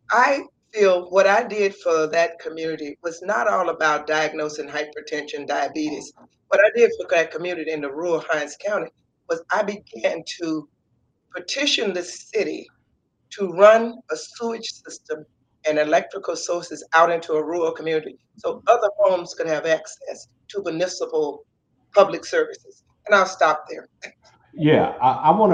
I feel what I did for that community was not all about diagnosing hypertension, diabetes. What I did for that community in the rural Hinds County was I began to petition the city to run a sewage system and electrical sources out into a rural community so other homes could have access to municipal public services. And I'll stop there. Yeah, I want to.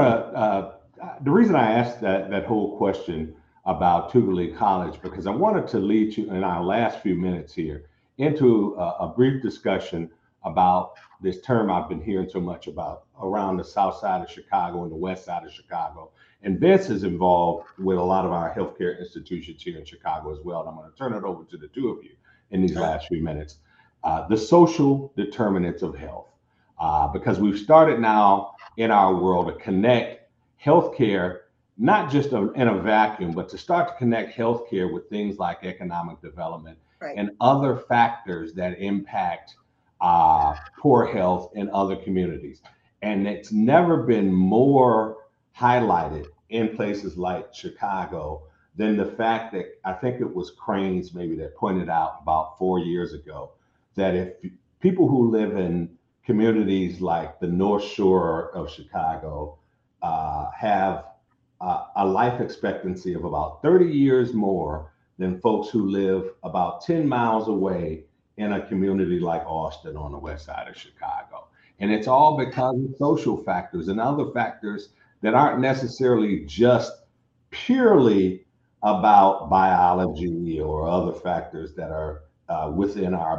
The reason I asked that whole question about Tugaloo College because I wanted to lead you in our last few minutes here into a brief discussion about this term I've been hearing so much about around the south side of Chicago and the west side of Chicago. And Vince is involved with a lot of our healthcare institutions here in Chicago as well. And I'm going to turn it over to the two of you in these Uh, last few minutes. The social determinants of health, because we've started now in our world to connect healthcare, not just in a vacuum, but to start to connect healthcare with things like economic development right. and other factors that impact poor health in other communities. And it's never been more highlighted in places like Chicago than the fact that I think it was Cranes maybe that pointed out about 4 years ago that if people who live in communities like the North Shore of Chicago have a life expectancy of about 30 years more than folks who live about 10 miles away in a community like Austin on the west side of Chicago. And it's all because of social factors and other factors that aren't necessarily just purely about biology or other factors that are within our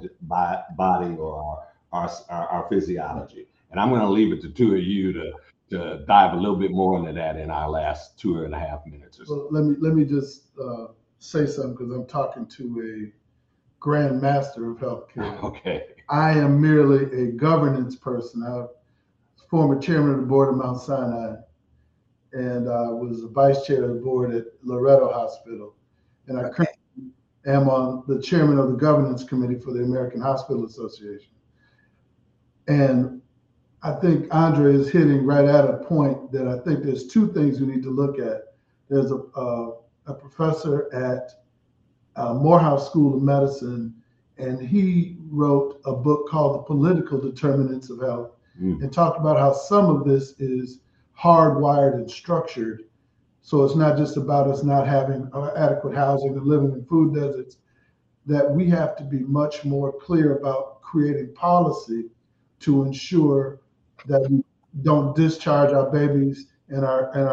body or our physiology. And I'm going to leave it to two of you to dive a little bit more into that in our last 2.5 minutes or so. Well, let me just say something because I'm talking to a grand master of healthcare. Okay. I am merely a governance person. I was former chairman of the board of Mount Sinai, and I was the vice chair of the board at Loretto Hospital. And I Okay. currently am on the chairman of the governance committee for the American Hospital Association. And I think Andre is hitting right at a point that I think there's two things we need to look at. There's a professor at Morehouse School of Medicine, and he wrote a book called The Political Determinants of Health Mm. and talked about how some of this is hardwired and structured. So it's not just about us not having adequate housing and living in food deserts, that we have to be much more clear about creating policy to ensure that we don't discharge our babies and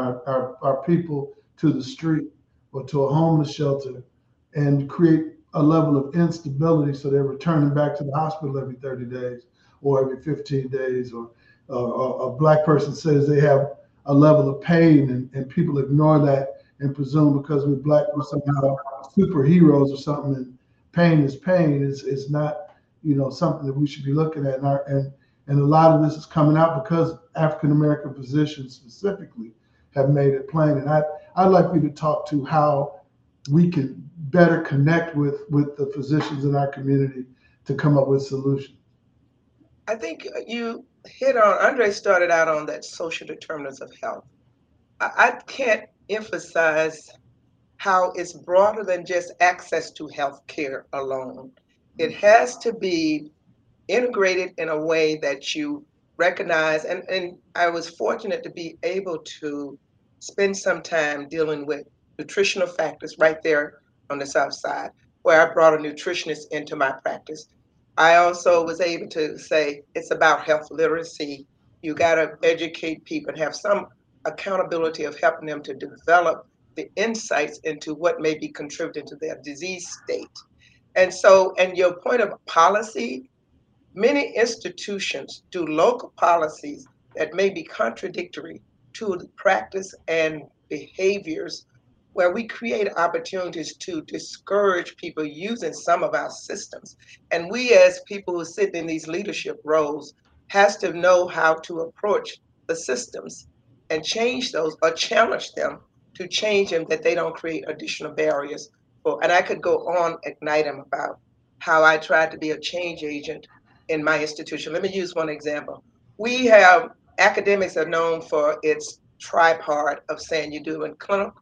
our people to the street or to a homeless shelter and create a level of instability so they're returning back to the hospital every 30 days or every 15 days or a black person says they have a level of pain and people ignore that and presume because we're black we're somehow superheroes or something and pain is pain is not something that we should be looking at and a lot of this is coming out because African American physicians specifically have made it plain and I'd like you to talk to how we can better connect with the physicians in our community to come up with solutions. I think you hit on, Andre started out on that social determinants of health. I can't emphasize how it's broader than just access to health care alone. It has to be integrated in a way that you recognize. And I was fortunate to be able to spend some time dealing with nutritional factors right there on the South Side, where I brought a nutritionist into my practice. I also was able to say it's about health literacy. You got to educate people and have some accountability of helping them to develop the insights into what may be contributing to their disease state. And so, and your point of policy, many institutions do local policies that may be contradictory to the practice and behaviors where we create opportunities to discourage people using some of our systems. And we as people who sit in these leadership roles has to know how to approach the systems and change those or challenge them to change them that they don't create additional barriers for. And I could go on at night about how I tried to be a change agent in my institution. Let me use one example. We have academics are known for its tripart of saying you're doing clinical,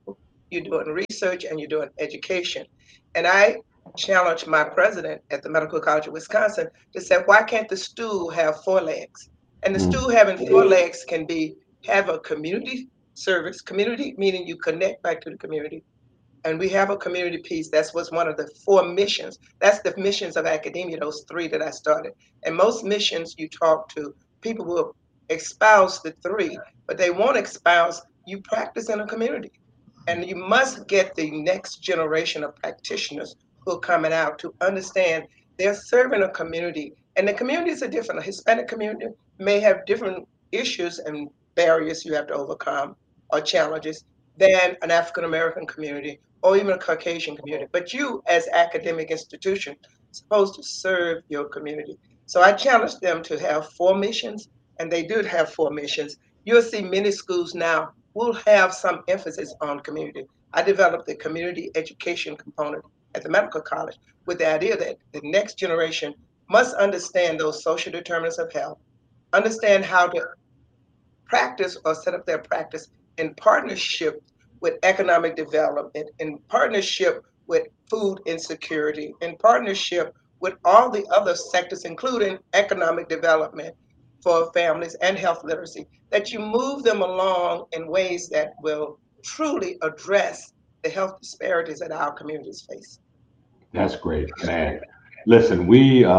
you're doing research, and you're doing education. And I challenged my president at the Medical College of Wisconsin to say, why can't the stool have four legs? And the stool having four legs can be have a community service, community meaning you connect back to the community. And we have a community piece. That's what's one of the four missions. That's the missions of academia, those three that I started. And most missions you talk to, people will espouse the three, but they won't espouse you practice in a community. And you must get the next generation of practitioners who are coming out to understand they're serving a community. And the communities are different. A Hispanic community may have different issues and barriers you have to overcome or challenges than an African American community or even a Caucasian community. But you, as academic institution, supposed to serve your community. So I challenged them to have four missions, and they did have four missions. You'll see many schools now will have some emphasis on community. I developed the community education component at the medical college with the idea that the next generation must understand those social determinants of health, understand how to practice or set up their practice in partnership with economic development, in partnership with food insecurity, in partnership with all the other sectors, including economic development for families and health literacy, that you move them along in ways that will truly address the health disparities that our communities face. That's great, man. Listen,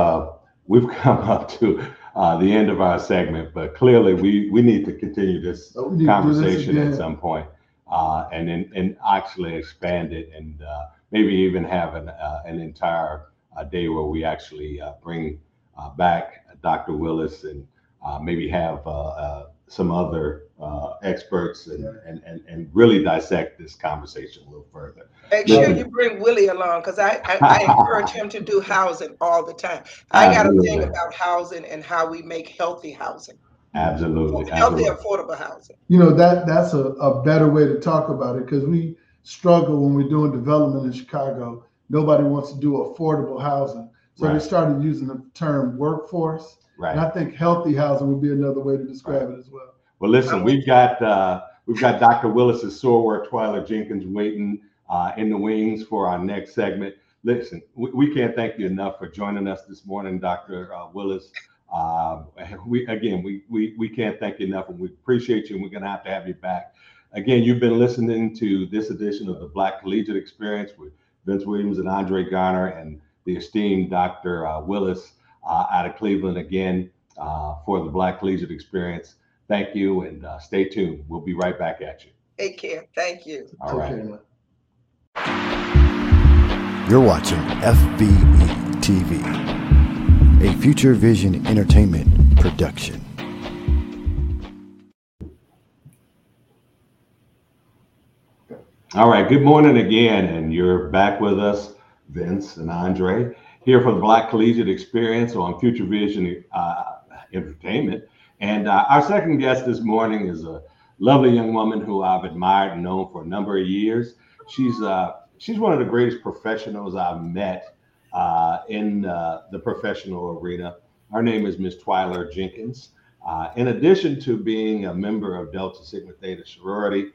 we've come up to the end of our segment, but clearly we need to continue this conversation at some point, and actually expand it, and maybe even have an entire day where we actually bring back Dr. Willis, and maybe have some other experts, and really dissect this conversation a little further. Make sure you bring Willie along, because I encourage him to do housing all the time. I got a thing about housing and how we make healthy housing. Absolutely. Healthy, affordable housing. You know, that's a better way to talk about it, because we struggle when we're doing development in Chicago. Nobody wants to do affordable housing. So they started using the term workforce. Right. And I think healthy housing would be another way to describe it as well. Well, listen, we've got Dr. Willis's Sorworth Twyler Jenkins waiting in the wings for our next segment. Listen, we can't thank you enough for joining us this morning, Dr. Willis. We can't thank you enough, and we appreciate you, and we're going to have you back. Again, you've been listening to this edition of the Black Collegiate Experience with Vince Williams and Andre Garner, and the esteemed Dr. Willis out of Cleveland again for the Black Collegiate Experience. Thank you, and stay tuned. We'll be right back at you. Take care. Thank you. All right. You're watching FVE TV, a Future Vision Entertainment production. All right. Good morning again, and you're back with us, Vince and Andre, here for the Black Collegiate Experience on Future Vision Entertainment. And our second guest this morning is a lovely young woman who I've admired and known for a number of years. She's one of the greatest professionals I've met in the professional arena. Her name is Ms. Twyler Jenkins. In addition to being a member of Delta Sigma Theta sorority,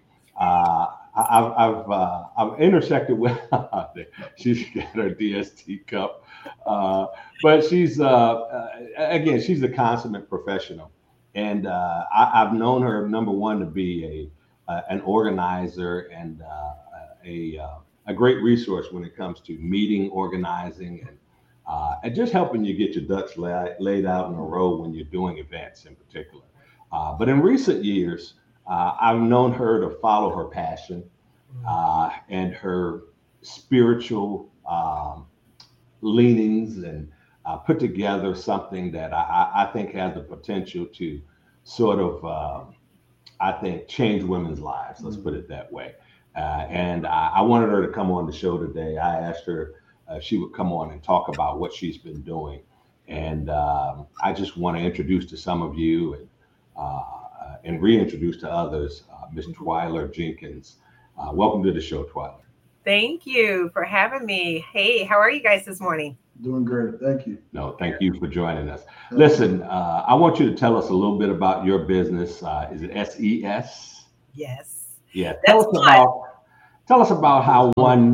I've intersected with she's got her DST cup, but she's a consummate professional, and I've known her, number one, to be an organizer and a great resource when it comes to meeting organizing and just helping you get your ducks laid out in a row when you're doing events in particular. But in recent years, I've known her to follow her passion and her spiritual leanings, and put together something that I think has the potential to sort of, I think, change women's lives. Let's put it that way. And I wanted her to come on the show today. I asked her if she would come on and talk about what she's been doing. And I just want to introduce to some of you and reintroduce to others Ms. Twyler Jenkins. Welcome to the show, Twyler. Thank you for having me. Hey, how are you guys this morning? Doing great. Thank you. No, thank you for joining us. Listen, I want you to tell us a little bit about your business. Is it SES? Yes. Yeah. Tell us Tell us about how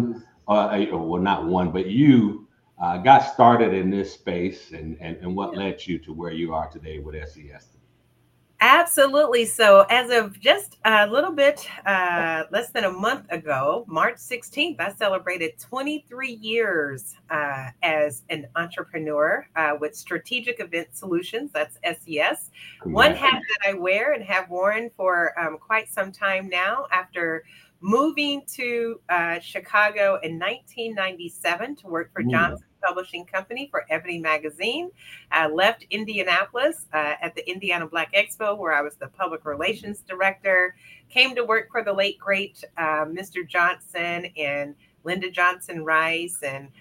well, not one, but you got started in this space and what led you to where you are today with SES. Absolutely. So, as of just a little bit less than a month ago, March 16th, I celebrated 23 years as an entrepreneur with Strategic Event Solutions. That's SES. One hat that I wear and have worn for quite some time now after moving to Chicago in 1997 to work for Johnson Publishing Company for Ebony Magazine. I left Indianapolis at the Indiana Black Expo, where I was the public relations director, came to work for the late, great Mr. Johnson and Linda Johnson Rice. And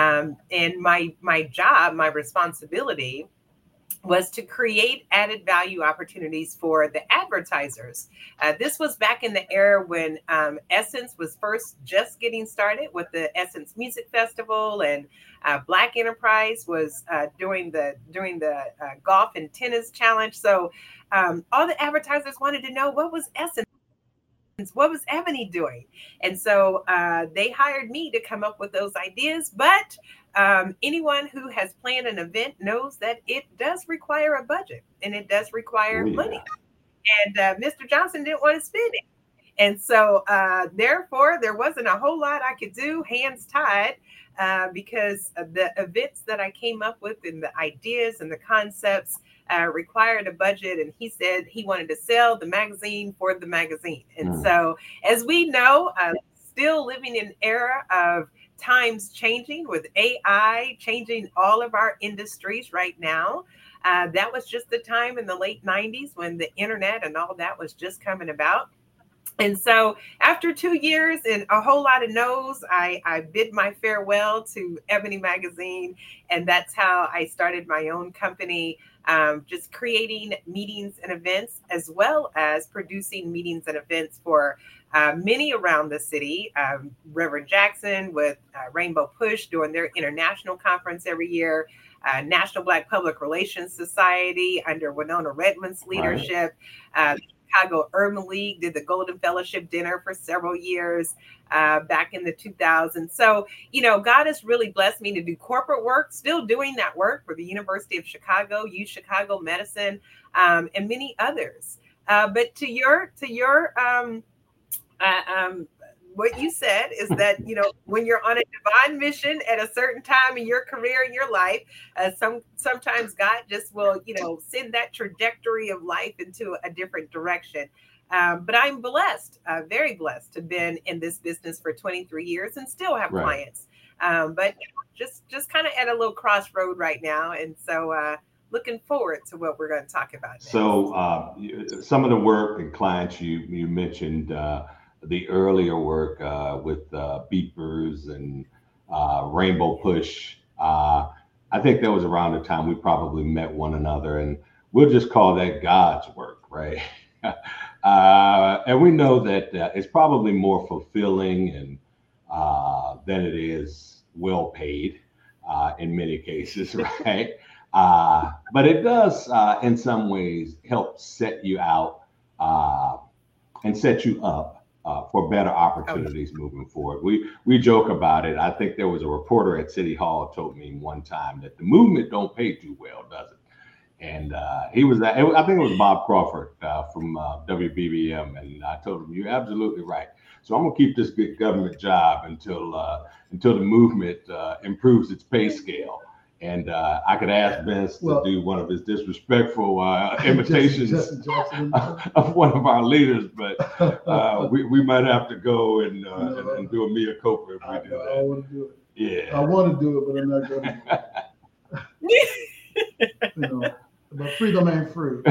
my job, my responsibility was to create added value opportunities for the advertisers. This was back in the era when Essence was first just getting started with the Essence Music Festival, and Black Enterprise was during the golf and tennis challenge. So all the advertisers wanted to know, what was Essence? What was Ebony doing? And so they hired me to come up with those ideas. But anyone who has planned an event knows that it does require a budget and it does require money. And Mr. Johnson didn't want to spend it. And so therefore, there wasn't a whole lot I could do, hands tied, because the events that I came up with and the ideas and the concepts required a budget. And he said he wanted to sell the magazine for the magazine. And so, as we know, still living in an era of times changing, with AI changing all of our industries right now. That was just the time in the late 90s when the internet and all that was just coming about. And so after 2 years and a whole lot of no's, I bid my farewell to Ebony Magazine. And that's how I started my own company, just creating meetings and events, as well as producing meetings and events for many around the city. Reverend Jackson with Rainbow Push doing their international conference every year. National Black Public Relations Society under Winona Redmond's leadership. Chicago Urban League did the Golden Fellowship Dinner for several years back in the 2000s. So, God has really blessed me to do corporate work, still doing that work for the University of Chicago, U Chicago Medicine, and many others. But to your what you said is that, when you're on a divine mission at a certain time in your career, in your life, sometimes God just will, send that trajectory of life into a different direction. But I'm blessed, very blessed to have been in this business for 23 years and still have clients. But just kind of at a little crossroad right now. And so looking forward to what we're going to talk about next. So some of the work and clients you mentioned, the earlier work with Beepers and Rainbow Push. I think that was around the time we probably met one another, and we'll just call that God's work, right? And we know that it's probably more fulfilling and than it is well paid in many cases, right? But it does, in some ways, help set you out and set you up for better opportunities moving forward. We joke about it. I think there was a reporter at City Hall told me one time that the movement don't pay too well, does it? And he was, I think it was Bob Crawford from WBBM, and I told him, you're absolutely right. So I'm gonna keep this good government job until the movement improves its pay scale. And I could ask Vince to do one of his disrespectful imitations of one of our leaders, but we might have to go and do a mea culpa if we do that. I want to do it. Yeah, I want to do it, but I'm not going to. But freedom ain't free.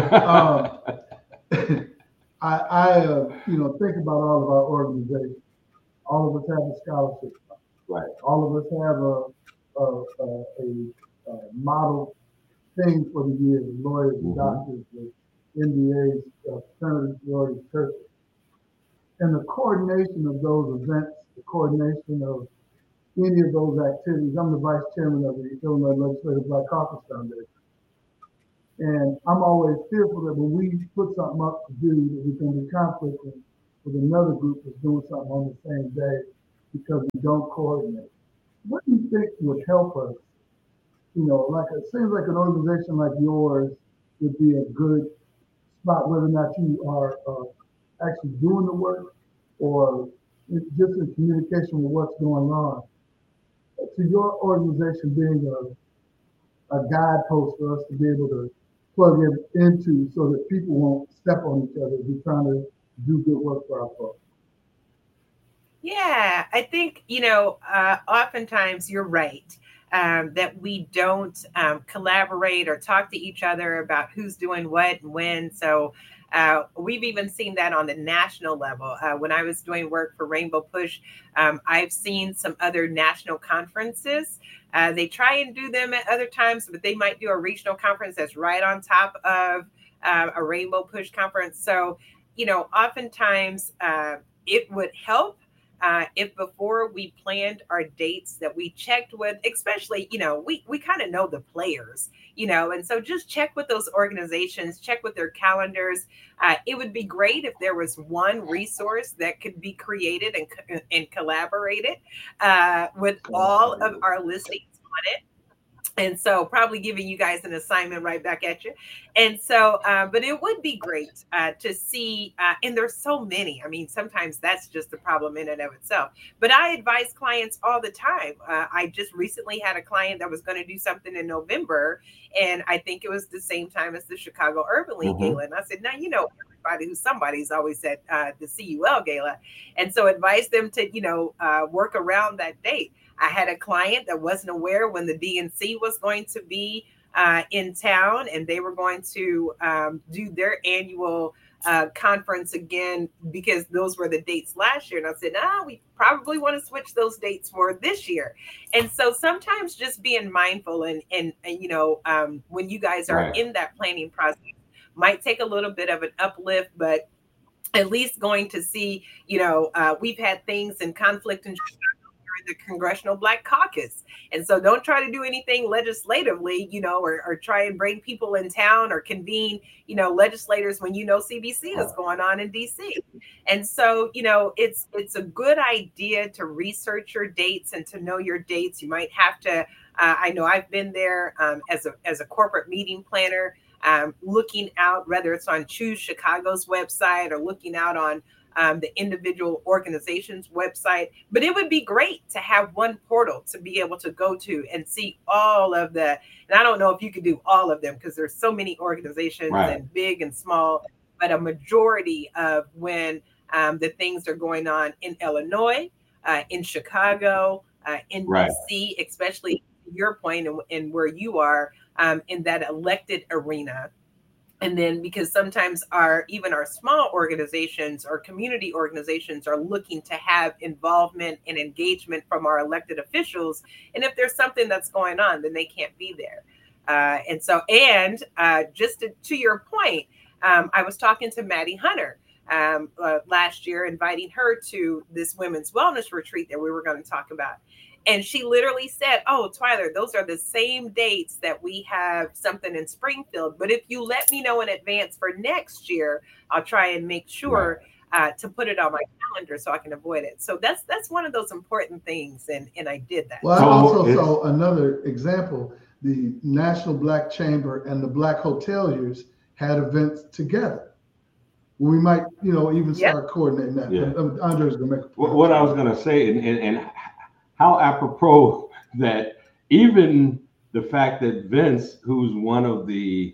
I think about all of our organizations. All of us have a scholarship. Right. All of us have a model thing for the year: the lawyers, the doctors, the NDAs, senators, lawyers, churches. And the coordination of those events, the coordination of any of those activities. I'm the vice chairman of the Illinois Legislative Black Caucus Foundation. And I'm always fearful that when we put something up to do, that we can be conflicting with another group that's doing something on the same day because we don't coordinate. What do you think would help us? Like it seems like an organization like yours would be a good spot, whether or not you are actually doing the work or it's just in communication with what's going on. To your organization being a guidepost for us to be able to plug it into so that people won't step on each other as we're trying to do good work for our folks. Yeah, I think, oftentimes you're right. That we don't collaborate or talk to each other about who's doing what and when. So we've even seen that on the national level. When I was doing work for Rainbow Push, I've seen some other national conferences. They try and do them at other times, but they might do a regional conference that's right on top of a Rainbow Push conference. So, oftentimes it would help if before we planned our dates that we checked with, especially, we kind of know the players, and so just check with those organizations, check with their calendars. It would be great if there was one resource that could be created and collaborated with all of our listings on it. And so probably giving you guys an assignment right back at you. And so, but it would be great to see, and there's so many. I mean, sometimes that's just the problem in and of itself. But I advise clients all the time. I just recently had a client that was going to do something in November, and I think it was the same time as the Chicago Urban League Gala. And I said, now, everybody who's somebody's always at the CUL Gala. And so advise them to, work around that date. I had a client that wasn't aware when the DNC was going to be in town, and they were going to do their annual conference again because those were the dates last year. And I said, we probably want to switch those dates for this year. And so sometimes just being mindful and when you guys are in that planning process might take a little bit of an uplift, but at least going to see, we've had things in conflict and the Congressional Black Caucus. And so don't try to do anything legislatively, or try and bring people in town or convene, legislators when CBC is going on in DC. And so, it's a good idea to research your dates and to know your dates. You might have to, I know I've been there as a corporate meeting planner, looking out, whether it's on Choose Chicago's website or looking out on the individual organization's website. But it would be great to have one portal to be able to go to and see all of and I don't know if you could do all of them because there's so many organizations and big and small, but a majority of when the things are going on in Illinois, in Chicago, in DC, especially your point and where you are in that elected arena. And then because sometimes even our small organizations or community organizations are looking to have involvement and engagement from our elected officials. And if there's something that's going on, then they can't be there. Just to your point, I was talking to Maddie Hunter last year, inviting her to this women's wellness retreat that we were going to talk about. And she literally said, Twyler, those are the same dates that we have something in Springfield. But if you let me know in advance for next year, I'll try and make sure to put it on my calendar so I can avoid it. So that's one of those important things. And I did that. Well, I also saw another example. The National Black Chamber and the Black Hoteliers had events together. We might, even start coordinating that. Yeah. Andre's going to make a point. What I was going to say, and how apropos that even the fact that Vince, who's one of the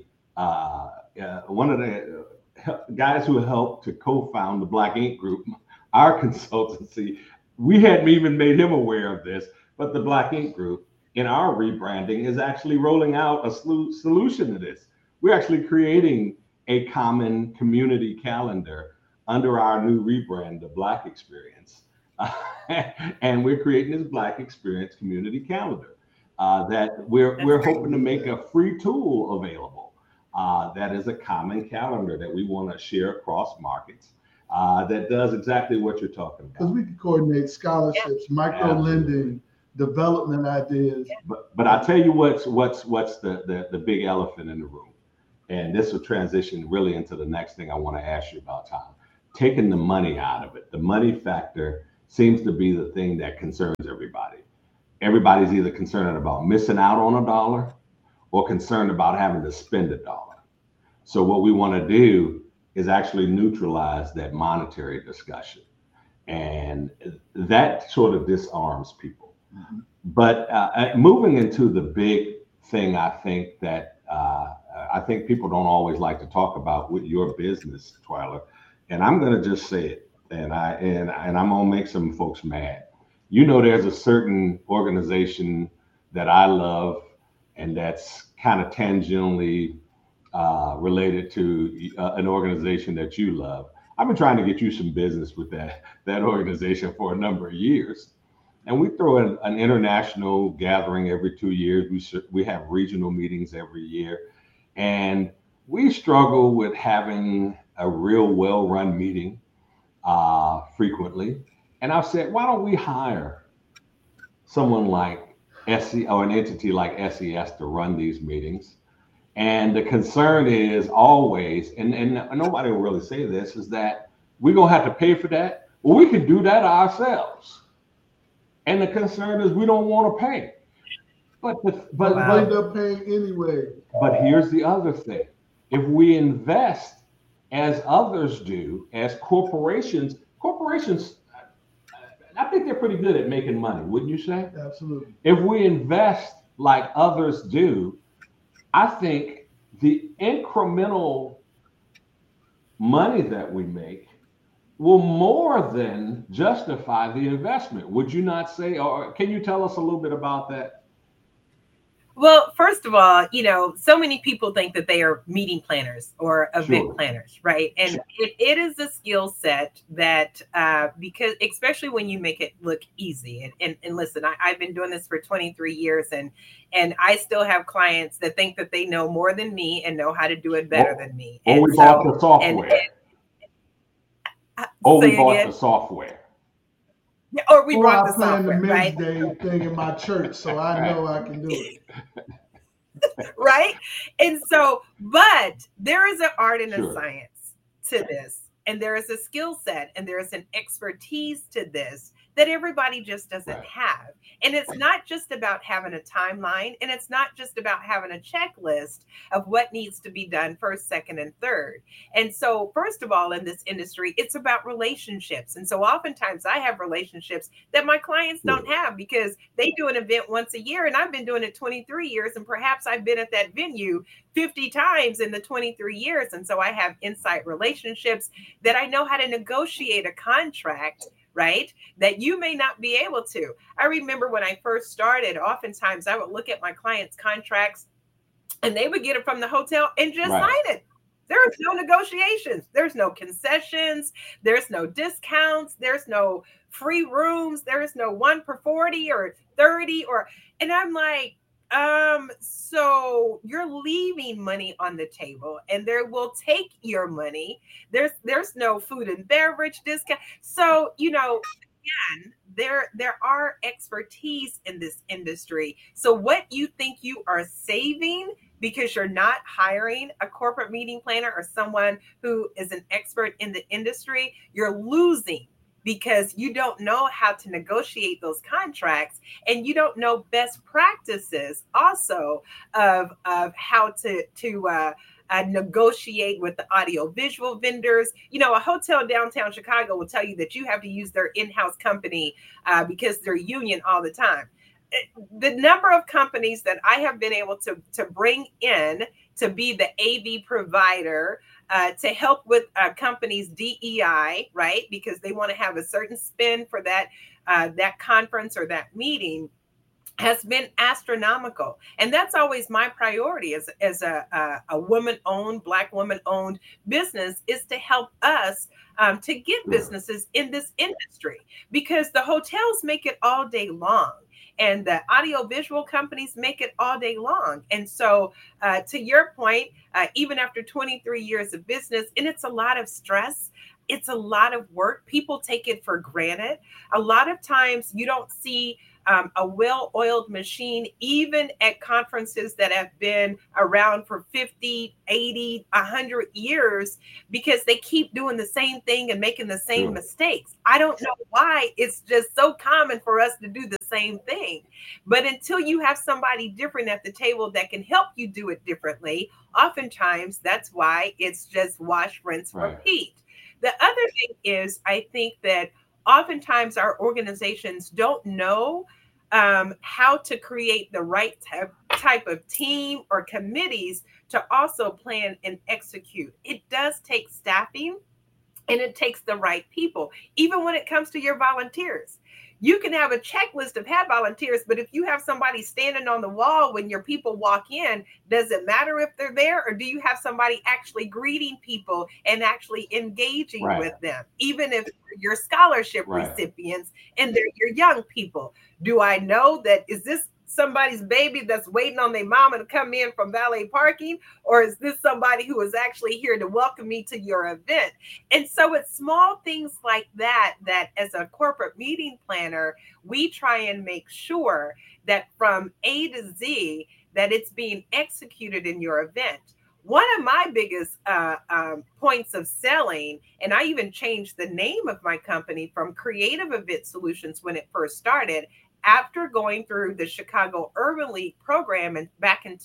guys who helped to co-found the Black Ink Group, our consultancy, we hadn't even made him aware of this, but the Black Ink Group in our rebranding is actually rolling out a solution to this. We're actually creating a common community calendar under our new rebrand, the Black Experience. And we're creating this Black Experience community calendar that we're hoping to make a free tool available. That is a common calendar that we want to share across markets that does exactly what you're talking about. Because we can coordinate scholarships, micro lending, development ideas. But I tell you what's the big elephant in the room, and this will transition really into the next thing I want to ask you about, Tom. taken the money out of it. The money factor seems to be the thing that concerns everybody. Everybody's either concerned about missing out on a dollar or concerned about having to spend a dollar. So what we want to do is actually neutralize that monetary discussion. And that sort of disarms people. Mm-hmm. But moving into the big thing, I think that I think people don't always like to talk about with your business, Twyla. And I'm going to just say it, and I'm going to make some folks mad. You know, there's a certain organization that I love, and that's kind of tangentially related to an organization that you love. I've been trying to get you some business with that organization for a number of years. And we throw an international gathering every 2 years. We have regional meetings every year. And we struggle with having a real well-run meeting frequently. And I've said, why don't we hire someone like SE or an entity like SES to run these meetings? And the concern is always, and nobody will really say this, is that we're going to have to pay for that. Well, we can do that ourselves. And the concern is we don't want to pay. But end up paying anyway. But here's the other thing. If we invest as others do, as corporations, I think they're pretty good at making money, wouldn't you say? Absolutely. If we invest like others do, I think the incremental money that we make will more than justify the investment. Would you not say, or can you tell us a little bit about that? Well, first of all, you know, so many people think that they are meeting planners or event planners, right? And it is a skill set that, because especially when you make it look easy. And listen, I've been doing this for 23 years and I still have clients that think that they know more than me and know how to do it better than me. Or we bought the software. We bought the software. Yeah, or we brought the software, right? Day thing in my church, so I know I can do it. Right? And so, but there is an art and a science to this, and there is a skill set, and there is an expertise to this that everybody just doesn't have. And it's not just about having a timeline, and it's not just about having a checklist of what needs to be done first, second, and third. And so, first of all, in this industry, it's about relationships. And so oftentimes I have relationships that my clients don't have because they do an event once a year, and I've been doing it 23 years, and perhaps I've been at that venue 50 times in the 23 years. And so I have insight relationships that I know how to negotiate a contract, right? That you may not be able to. I remember when I first started, oftentimes I would look at my clients' contracts and they would get it from the hotel and just sign it. There's no negotiations. There's no concessions. There's no discounts. There's no free rooms. There's no 1 for 40 or 30 and I'm like, so you're leaving money on the table and they will take your money. There's no food and beverage discount. So, you know, again, there are expertise in this industry. So what you think you are saving because you're not hiring a corporate meeting planner or someone who is an expert in the industry, you're losing. Because you don't know how to negotiate those contracts and you don't know best practices also of how to negotiate with the audiovisual vendors. You know, a hotel downtown Chicago will tell you that you have to use their in-house company because they're union all the time. The number of companies that I have been able to bring in to be the AV provider to help with companies' DEI, right? Because they want to have a certain spend for that conference or that meeting has been astronomical. And that's always my priority as a woman-owned, Black woman-owned business is to help us to get businesses in this industry because the hotels make it all day long. And the audiovisual companies make it all day long. And so to your point, even after 23 years of business, and it's a lot of stress, it's a lot of work. People take it for granted. A lot of times you don't see a well-oiled machine, even at conferences that have been around for 50, 80, 100 years, because they keep doing the same thing and making the same mistakes. I don't know why it's just so common for us to do the same thing. But until you have somebody different at the table that can help you do it differently, oftentimes that's why it's just wash, rinse, repeat. The other thing is, I think that oftentimes our organizations don't know how to create the right type of team or committees to also plan and execute. It does take staffing, and it takes the right people. Even when it comes to your volunteers, you can have a checklist of have volunteers, but if you have somebody standing on the wall when your people walk in, does it matter if they're there, or do you have somebody actually greeting people and actually engaging with them? Even if you're scholarship recipients and they're your young people, do I know that is this somebody's baby that's waiting on their mama to come in from valet parking, or is this somebody who is actually here to welcome me to your event? And so it's small things like that as a corporate meeting planner, we try and make sure that from A to Z that it's being executed in your event. One of my biggest points of selling, and I even changed the name of my company from Creative Event Solutions when it first started, after going through the Chicago Urban League program back in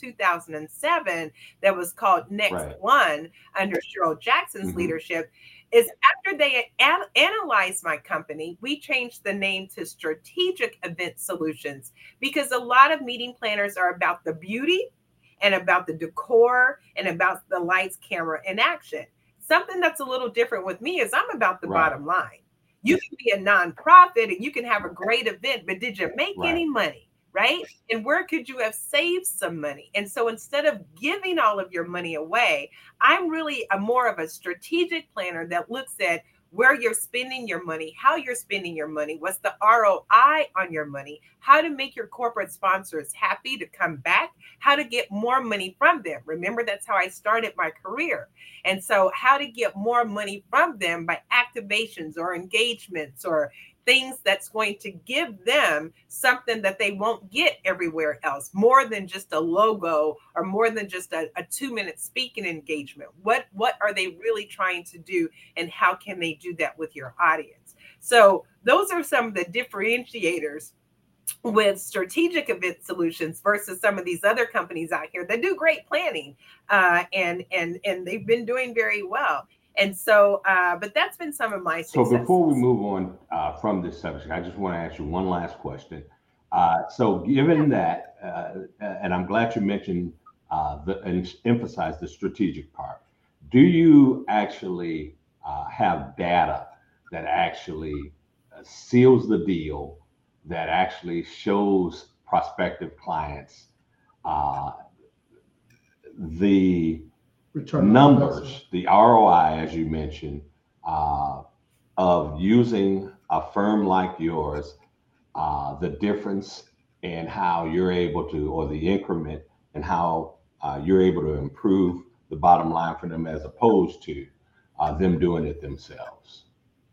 2007, that was called Next One under Cheryl Jackson's leadership, is after they analyzed my company, we changed the name to Strategic Event Solutions, because a lot of meeting planners are about the beauty and about the decor and about the lights, camera, and action. Something that's a little different with me is I'm about the bottom line. You can be a nonprofit and you can have a great event, but did you make any money, right? And where could you have saved some money? And so instead of giving all of your money away, I'm really more of a strategic planner that looks at where you're spending your money, how you're spending your money, what's the ROI on your money, how to make your corporate sponsors happy to come back, how to get more money from them. Remember, that's how I started my career. And so how to get more money from them by activations or engagements or things that's going to give them something that they won't get everywhere else, more than just a logo or more than just a 2-minute speaking engagement. What are they really trying to do, and how can they do that with your audience? So those are some of the differentiators with Strategic Event Solutions versus some of these other companies out here that do great planning, and they've been doing very well. And so, but that's been some of my successes. So before we move on from this subject, I just want to ask you one last question. So given that, and I'm glad you mentioned and emphasized the strategic part, do you actually have data that actually seals the deal, that actually shows prospective clients the numbers, the ROI, as you mentioned, of using a firm like yours, the difference in how you're able to, or the increment and how you're able to improve the bottom line for them, as opposed to them doing it themselves?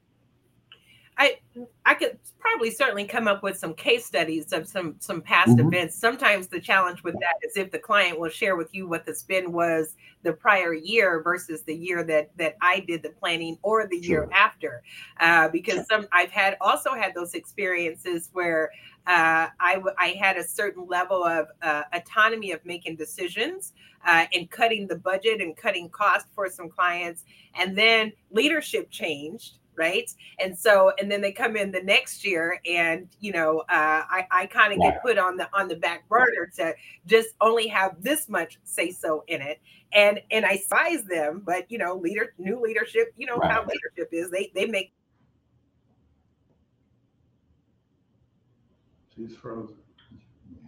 I could probably certainly come up with some case studies of some past events. Sometimes the challenge with that is if the client will share with you what the spend was the prior year versus the year that I did the planning, or the year after, because I've also had those experiences where I had a certain level of autonomy of making decisions and cutting the budget and cutting costs for some clients, and then leadership changed. Right. And so, and then they come in the next year, and, I kind of get put on the back burner to just only have this much say so in it. And I size them, but, new leadership, how leadership is, they make. She's frozen.